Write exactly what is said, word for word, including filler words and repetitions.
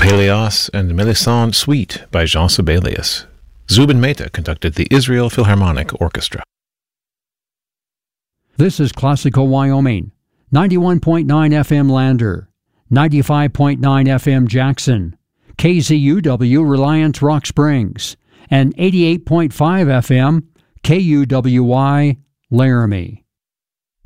Peleos and Melisande Suite by Jean Sibelius. Zubin Mehta conducted the Israel Philharmonic Orchestra. This is Classical Wyoming, ninety-one point nine F M Lander, ninety-five point nine F M Jackson, K Z U W Reliance Rock Springs, and eighty-eight point five F M K U W Y Laramie.